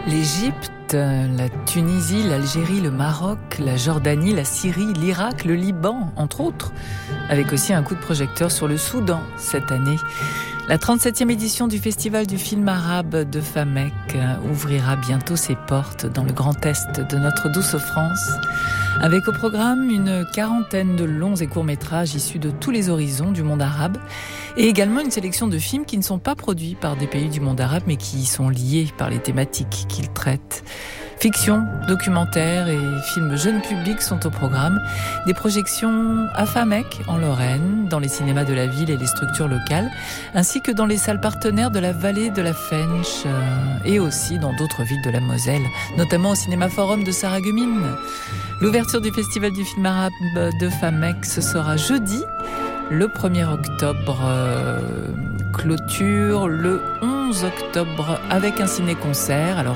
L'Égypte, la Tunisie, l'Algérie, le Maroc, la Jordanie, la Syrie, l'Irak, le Liban, entre autres, avec aussi un coup de projecteur sur le Soudan cette année. La 37e édition du Festival du film arabe de Famec ouvrira bientôt ses portes dans le Grand Est de notre douce France, avec au programme une quarantaine de longs et courts-métrages issus de tous les horizons du monde arabe, et également une sélection de films qui ne sont pas produits par des pays du monde arabe, mais qui y sont liés par les thématiques qu'ils traitent. Fiction, documentaires et films jeunes publics sont au programme. Des projections à Famec, en Lorraine, dans les cinémas de la ville et les structures locales, ainsi que dans les salles partenaires de la vallée de la Fensch et aussi dans d'autres villes de la Moselle, notamment au Cinéma Forum de Sarreguemines. L'ouverture du Festival du film arabe de Famec, ce sera jeudi, le 1er octobre. Clôture le 11 octobre avec un ciné-concert. Alors,